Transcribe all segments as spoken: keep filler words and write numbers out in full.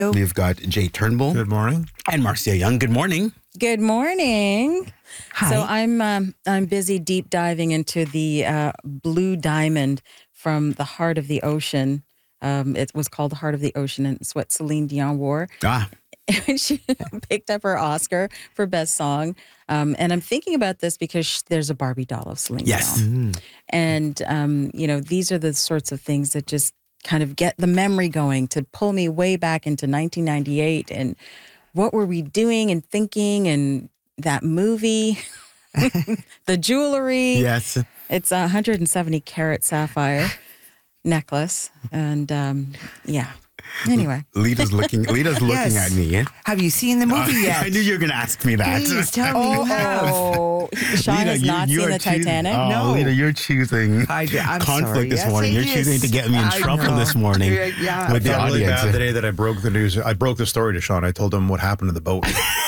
We've got Jay Turnbull. Good morning. And Marcia Young. Good morning. Good morning. Hi. So I'm um, I'm busy deep diving into the uh, blue diamond from the heart of the ocean. Um, it was called the Heart of the Ocean, and it's what Celine Dion wore. Ah. She picked up her Oscar for Best Song. Um, and I'm thinking about this because sh- there's a Barbie doll of Celine Yes. Dion. And, um, you know, these are the sorts of things that just kind of get the memory going to pull me way back into nineteen ninety-eight. And what were we doing and thinking, and that movie, the jewelry. Yes. It's a one hundred seventy carat sapphire necklace. And um, yeah. Anyway. Lita's looking Lita's looking Yes. at me. Have you seen the movie Uh, yet? I knew you were going to ask me that. Please tell me you have. Oh, Sean Lita, has you- not you seen are the choosing- Titanic. Oh, No. Lita, you're choosing I do- I'm conflict sorry. this Yes, morning. it You're choosing is. to get me in I trouble know. this morning Yeah, yeah. with the I felt really audience. bad the day that I broke the news. I broke the story to Sean. I told him what happened to the boat.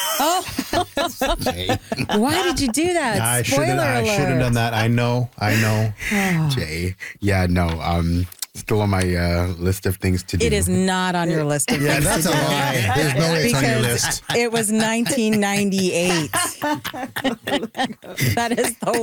Jay, Why did you do that? I should Spoiler have. I alert. should have done that. I know. I know. Jay. Yeah, no. Um, still on my uh, list of things to do. It is not on your list of Yeah, things that's to a do. lie. There's no way it's on your Because list. it was nineteen ninety-eight. That is the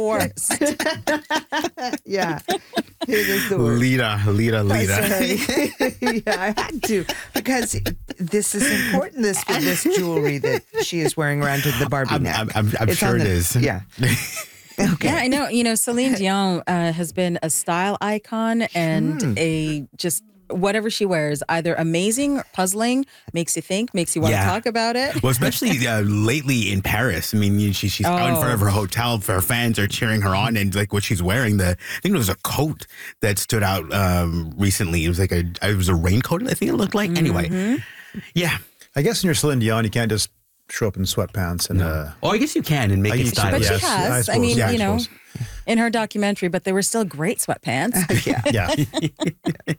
worst. Yeah. It is the worst. Lita, Lita, Lita. Sorry. Yeah, I had to because this is important. This this jewelry that she is wearing around to the Barbie I'm, neck. I'm, I'm, I'm It's sure on it the- is. Yeah. Okay. Yeah, I know. You know, Celine Dion uh, has been a style icon and Hmm. a just whatever she wears, either amazing, puzzling, makes you think, makes you want Yeah. to talk about it. Well, especially uh, lately in Paris. I mean, you- she, she's out in front of her hotel. Her fans are cheering her on, and like what she's wearing, the I think it was a coat that stood out um, recently. It was like a it was a raincoat. I think it looked like. Anyway, yeah. I guess when you're Celine Dion, you can't just show up in sweatpants and. Uh, Oh, I guess you can and make I it used to- stylish. But Yes, she I has. I, suppose. mean, Yeah, I you know, suppose. in her documentary, but they were still great sweatpants. Yeah. yeah.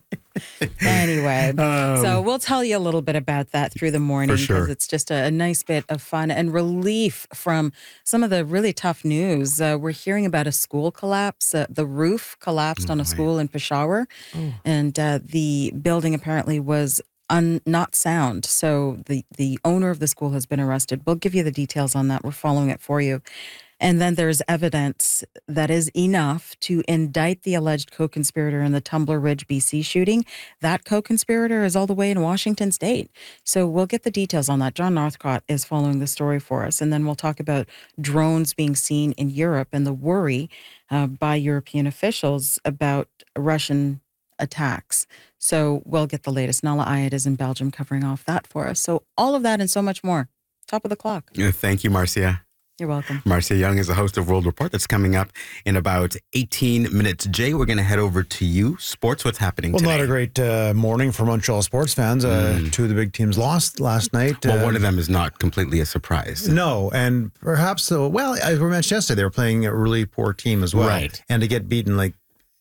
Anyway, so we'll tell you a little bit about that through the morning For sure. because it's just a, a nice bit of fun and relief from some of the really tough news. Uh, we're hearing about a school collapse. Uh, the roof collapsed on a school in Peshawar, and uh, the building apparently was un, not sound. So the, the owner of the school has been arrested. We'll give you the details on that. We're following it for you. And then there's evidence that is enough to indict the alleged co-conspirator in the Tumbler Ridge, B C shooting. That co-conspirator is all the way in Washington State. So we'll get the details on that. John Northcott is following the story for us. And then we'll talk about drones being seen in Europe and the worry uh, by European officials about Russian attacks. So we'll get the latest. Nala Ayed is in Belgium covering off that for us. So all of that and so much more. Top of the clock. Yeah, thank you, Marcia. You're welcome. Marcia Young is the host of World Report. That's coming up in about eighteen minutes. Jay, we're going to head over to you. Sports, what's happening Well, today? not a great uh, morning for Montreal sports fans. Uh, Two of the big teams lost last night. Well, Uh, one of them is not completely a surprise. No, and perhaps, uh, well, as we mentioned yesterday, they were playing a really poor team as well. Right. And to get beaten like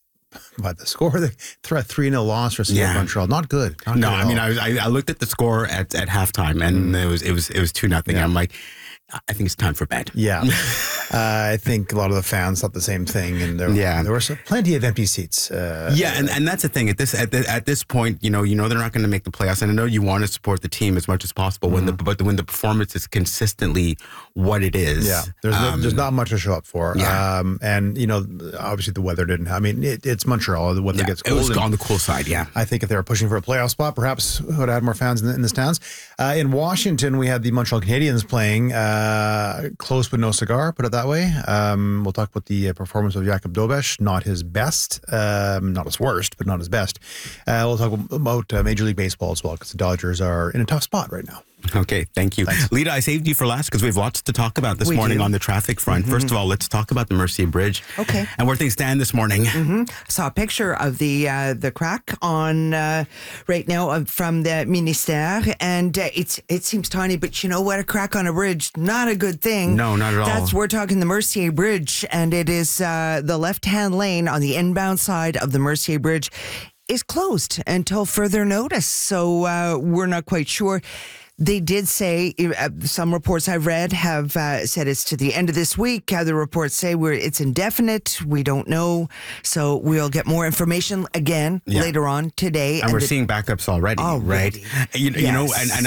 by the score, the three nil loss for Yeah. Montreal, not good. Not No, good at I mean, all. I was I, I looked at the score at, at halftime, and it was it was it was two nothing. Yeah. I'm like, I think it's time for bed. Yeah. uh, I think a lot of the fans thought the same thing, and there, Yeah. there were some, plenty of empty seats. Uh, Yeah, and, and that's the thing at this at, the, at this point, you know, you know they're not going to make the playoffs, and I know you want to support the team as much as possible when the but when the performance is consistently what it is. Yeah, there's no, um, there's not much to show up for. Yeah. Um, and you know, obviously the weather didn't. I mean, it, it's Montreal. The weather yeah, gets it cold. was and on the cool side. Yeah. I think if they were pushing for a playoff spot, perhaps would have had more fans in the, in the stands. Uh, in Washington, we had the Montreal Canadiens playing uh, close but no cigar. Put it that way. Um, we'll talk about the uh, performance of Jakob Dobesh. Not his best, um, not his worst, but not his best. Uh, we'll talk about uh, Major League Baseball as well because the Dodgers are in a tough spot right now. Okay, thank you. Lita, I saved you for last because we have lots to talk about this We morning do. on the traffic front. First of all, let's talk about the Mercier Bridge. Okay. And where things stand this morning. Saw a picture of the uh, the crack on uh, right now uh, from the Ministère, and uh, it's it seems tiny, but you know what? A crack on a bridge, not a good thing. No, not at all. That's we're talking the Mercier Bridge, and it is uh, the left hand lane on the inbound side of the Mercier Bridge is closed until further notice. So uh, we're not quite sure. They did say, uh, some reports I've read have uh, said it's to the end of this week. Other reports say we're, it's indefinite. We don't know. So we'll get more information again Yeah. later on today. And we're the- seeing backups already, Already. right? You, you know, Yes. and, and